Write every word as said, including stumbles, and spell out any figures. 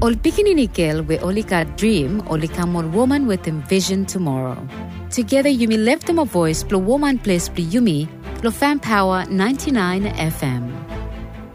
Ol pikininikel we olika dream olika more woman with envision tomorrow. Together Yumi left them a voice plo woman place pli Yumi, lo fan power ninety-nine F M.